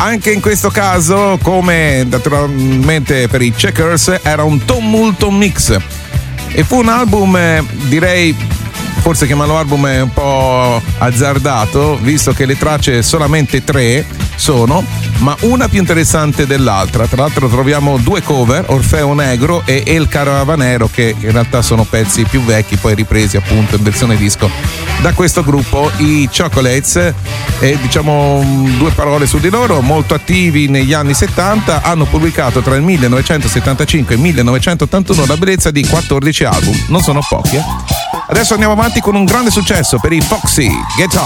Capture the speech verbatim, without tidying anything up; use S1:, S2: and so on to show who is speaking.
S1: Anche in questo caso, come naturalmente per i Checkers, era un tumulto mix e fu un album, eh, direi, forse chiamarlo album è un po' azzardato, visto che le tracce solamente tre sono, ma una più interessante dell'altra. Tra l'altro troviamo due cover, Orfeo Negro e El Caravanero, che in realtà sono pezzi più vecchi, poi ripresi appunto in versione disco da questo gruppo, i Chocolates. E diciamo due parole su di loro: molto attivi negli anni settanta, hanno pubblicato tra il millenovecentosettantacinque e il millenovecentottantuno la bellezza di quattordici album, non sono pochi, eh? Adesso andiamo avanti con un grande successo per i Foxy, Get On.